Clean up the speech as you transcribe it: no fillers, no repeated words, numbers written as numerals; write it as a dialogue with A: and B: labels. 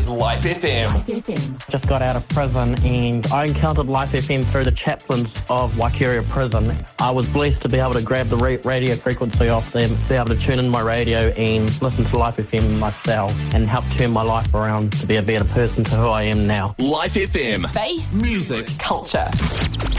A: Life FM.
B: Just got out of prison and I encountered Life FM through the chaplains of Waikeria Prison. I was blessed to be able to grab the radio frequency off them, be able to tune in my radio and listen to Life FM myself and help turn my life around to be a better person to who I am now.
A: Life FM.
C: Faith,
A: music,
C: culture.